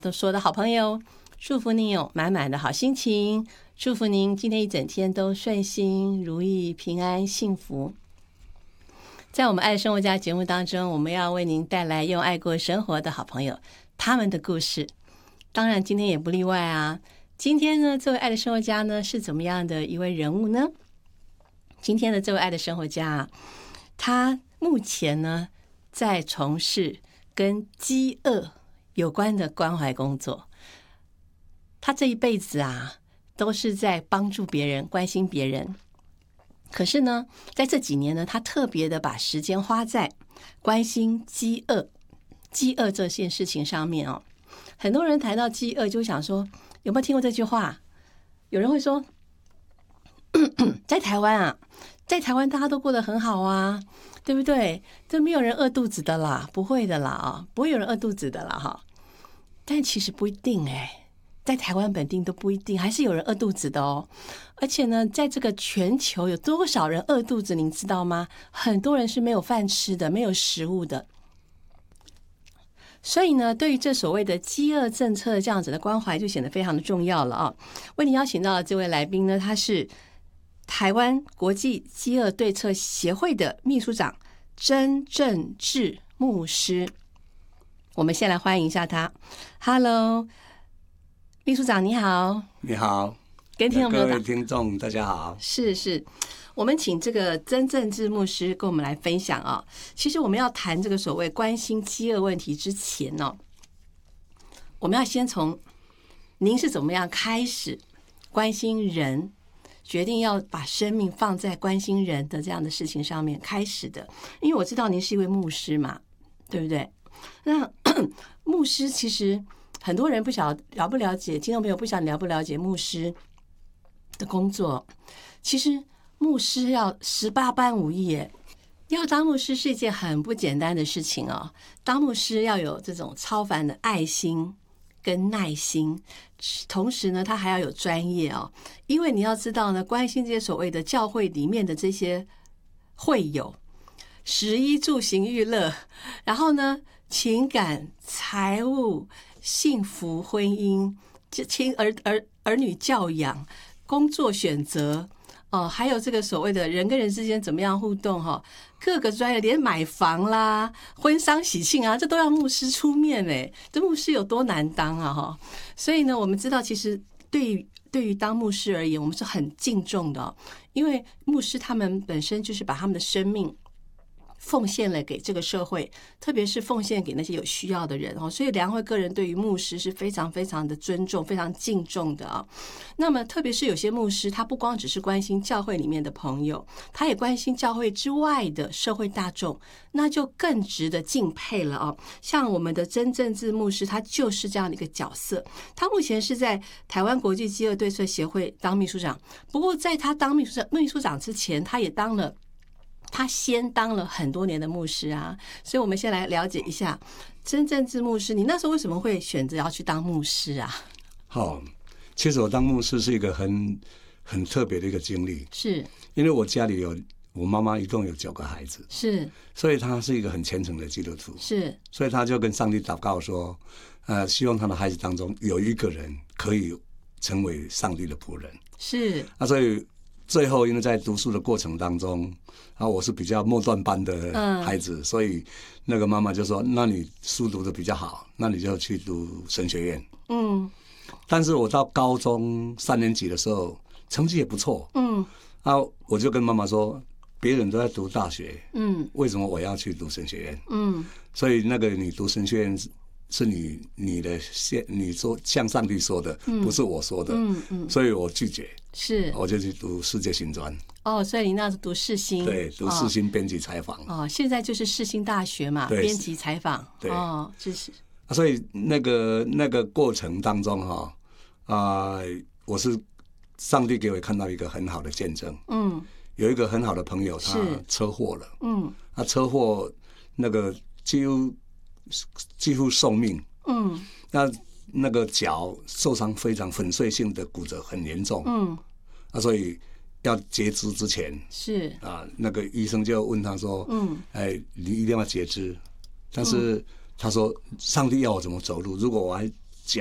都说的好朋友，祝福您有满满的好心情，祝福您今天一整天都顺心如意、平安幸福。在我们爱生活家节目当中，我们要为您带来用爱过生活的好朋友他们的故事，当然今天也不例外啊。今天呢，这位爱的生活家呢是怎么样的一位人物呢？今天的这位爱的生活家啊，他目前呢在从事跟饥饿有关的关怀工作。他这一辈子啊都是在帮助别人、关心别人。可是呢，在这几年呢，他特别的把时间花在关心饥饿这件事情上面哦。很多人谈到饥饿就想说，有没有听过这句话？有人会说在台湾大家都过得很好啊，对不对？都没有人饿肚子的啦，不会的啦不会有人饿肚子的啦哈。但其实不一定在台湾本地都不一定，还是有人饿肚子的哦。而且呢，在这个全球有多少人饿肚子，您知道吗？很多人是没有饭吃的，没有食物的。所以呢，对于这所谓的饥饿政策这样子的关怀就显得非常的重要了啊。为您邀请到的这位来宾呢，他是台湾国际饥饿对策协会的秘书长曾正志牧师。我们先来欢迎一下他。 Hello， 秘书长你好。 你好， 跟听众朋友各位听众大家好。 是，我们请这个曾正志牧师跟我们来分享啊。其实我们要谈这个所谓关心饥饿问题之前呢，我们要先从您是怎么样开始关心人，决定要把生命放在关心人的这样的事情上面开始的。因为我知道您是一位牧师嘛，对不对？那牧师其实很多人不晓得了不了解，听众朋友不晓得了不了解牧师的工作。其实牧师要18般武艺耶，要当牧师是一件很不简单的事情哦。当牧师要有这种超凡的爱心跟耐心，同时呢他还要有专业哦。因为你要知道呢，关心这些所谓的教会里面的这些会友，食衣住行娱乐，然后呢情感、财务、幸福、婚姻、儿女教养、工作选择还有这个所谓的人跟人之间怎么样互动各个专业，连买房啦、婚丧喜庆啊，这都要牧师出面这牧师有多难当啊所以呢，我们知道其实对于当牧师而言，我们是很敬重的因为牧师他们本身就是把他们的生命奉献了给这个社会，特别是奉献给那些有需要的人所以良会个人对于牧师是非常非常的尊重、非常敬重的那么特别是有些牧师，他不光只是关心教会里面的朋友，他也关心教会之外的社会大众，那就更值得敬佩了像我们的曾正志牧师，他就是这样的一个角色。他目前是在台湾国际饥饿对策协会当秘书长，不过在他当秘书长之前，他先当了很多年的牧师啊，所以我们先来了解一下曾正志牧师，你那时候为什么会选择要去当牧师啊？ 好，其实我当牧师是一个很特别的一个经历， 是因为我家里我妈妈一共有9个孩子， 是， 所以她是一个很虔诚的基督徒， 是， 所以她就跟上帝祷告说，希望她的孩子当中有一个人可以成为上帝的仆人， 是， 所以最后因为在读书的过程当中我是比较末段班的孩子，所以那个妈妈就说，那你书读得比较好，那你就去读神学院。但是我到高中3年级的时候成绩也不错，我就跟妈妈说，别人都在读大学，为什么我要去读神学院？所以那个你读神学院是你说向上帝说的，不是我说的，所以我拒绝， 是， 我就去读世界新专。 所以你那是读世新， 对，读世新编辑采访。 现在就是世新大学嘛，编辑采访。 对， 这是。 所以那个过程当中我是上帝给我看到一个很好的见证。有一个很好的朋友，他车祸了。他车祸那个几乎送命。那个脚受伤非常粉碎性的骨折，很严重。所以要截肢之前是那个医生就问他说，你一定要截肢，但是他说上帝要我怎么走路，如果我还